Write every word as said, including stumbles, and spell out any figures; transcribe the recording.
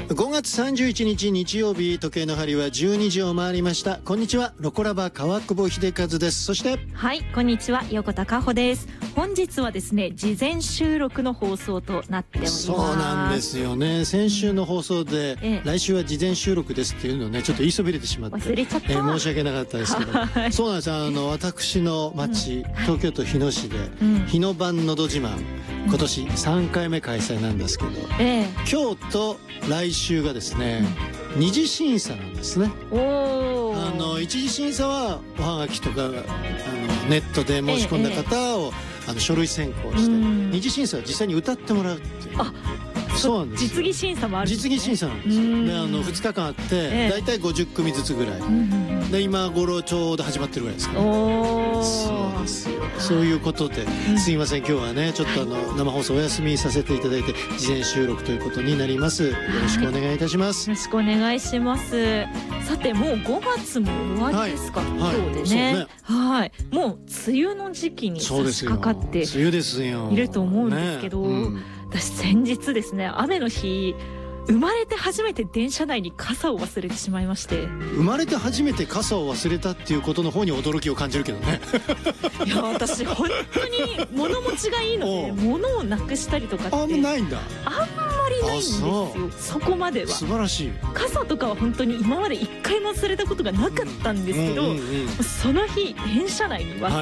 ごがつさんじゅういちにち日曜日、時計の針はじゅうにじを回りました。こんにちは、ロコラバ川久保秀和です。そしてはい、こんにちは、横田佳穂です。本日はですね、事前収録の放送となっております。 そうなんですよね。先週の放送で、ええ、来週は事前収録ですっていうのをね、ちょっと言いそびれてしまって忘れちゃった、 えー、申し訳なかったですけどそうなんです。あの私の町、うん、東京都日野市で、うん、日野版のど自慢、今年さんかいめ開催なんですけど、ええ、今日と来週がですね、うん、二次審査なんですね。おあの一次審査はおはがきとかあのネットで申し込んだ方を、ええ、あの書類選考して、二次審査は実際に歌ってもらうっていう。あ、そうなんです。 実技審査もあるんですね。 実技審査なんですよ。で、あのふつかかんあって、ええ、だいたいごじゅっくみずつぐらい、うん、で今頃ちょうど始まってるぐらいですかね。おそうですよ。そういうことで、うん、すいません、今日はねちょっとあの、はい、生放送お休みさせていただいて事前収録ということになります。よろしくお願いいたします。 はい、よろしくお願いします。さて、もうごがつも終わりですか、はい、今日でね、はい、もう梅雨の時期に差し掛かっていると思うんですけど、ね、うん、私先日ですね、雨の日生まれて初めて電車内に傘を忘れてしまいまして。 生まれて初めて傘を忘れたっていうことの方に驚きを感じるけどねいや、私本当に物持ちがいいので物をなくしたりとかってあんまないんだ。 あんまりないんですよ。 そ, そこまでは素晴らしい。 傘とかは本当に今まで一回も忘れたことがなかったんですけど、その日電車内に忘